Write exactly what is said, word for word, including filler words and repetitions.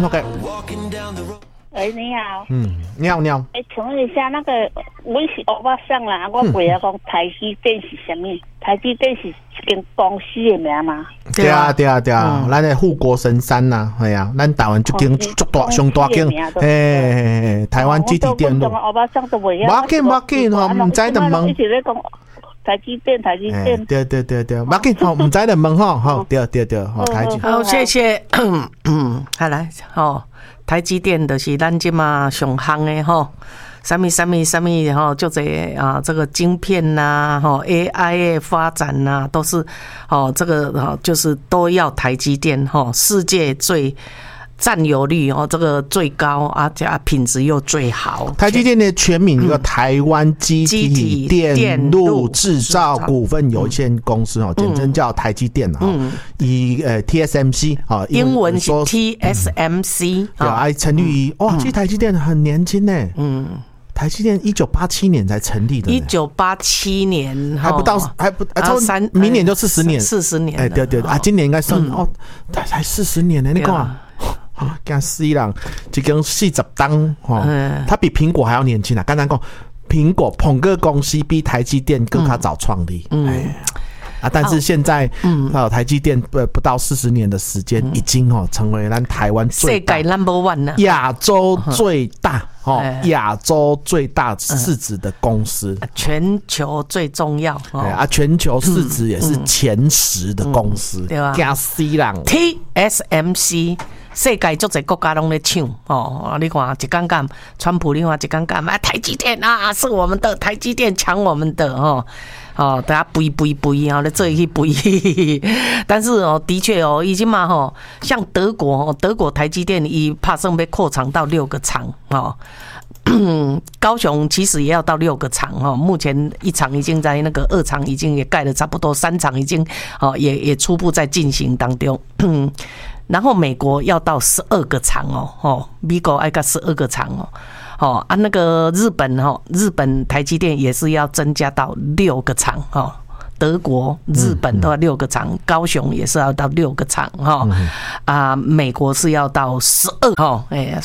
OK。 哎，你好。 嗯，你好，你好。 哎，请问一下，那个我是欧巴桑啦，我问下讲台积电是什么？台积电是一间公司的名吗？ 对啊，对啊，对啊，咱的护国神山呐，系啊，咱台湾一间足大、上大间，诶，台湾基地电路。 欧巴桑都袂晓。 冇紧冇紧吼，唔知就问。 一直咧讲台积电，台积电。 对对对对，冇紧吼，唔知就问吼，好，对对对，好，台积。 好，谢谢。嗯，好来，好。台积电就是咱即嘛上行的吼，什么什么什么吼，就这啊，这个晶片呐，吼 A I 的发展呐，都是哦，这个哦，就是都要台积电吼，世界最占有率哦，这个最高啊，加品质又最好。 台积电的全名叫台湾基体电路制造股份有限公司哦，简称叫台积电哈。以呃 T S M C 啊， 英文是 T S M C。 对啊，成立于哇，其实台积电很年轻呢。嗯。台积电一九八七年才成立的， 一九八七年还不到，还不啊，三明年就四十年， 四十年。 哎，对对啊，今年应该算哦，才才四十年呢，你看啊。跟死人，一间四十档哈，他比苹果还要年轻啊！刚才讲苹果捧个公司比台积电更加早创立，嗯，哎啊，但是现在，嗯，台积电不不到四十年的时间，已经哦成为咱台湾最大世界 number one 了， 亚洲最大哦，亚洲最大市值的公司， 全球最重要啊，全球市值也是前十的公司， 对吧？ 跟死人 T S M C。世界足侪国家拢咧抢哦！你看一刚刚川普，你看一刚刚啊，台积电啊是我们的，台积电抢我们的哦哦，大家背背背啊，咧做去背。但是哦，的确哦，已经嘛吼，像德国，德国台积电伊拍算要扩厂到六个厂哦。高雄其实也要到六个厂哦，目前一厂已经在那个二厂已经也盖了差不多，三厂已经哦也也初步在进行当中。然后美国要到十二个厂哦，哦，美国爱个十二个厂哦，哦啊那个日本哦，日本台积电也是要增加到六个厂哦，德国、日本都要六个厂，嗯、高雄也是要到六个厂哈、哦，啊美国是要到十二哈，哎。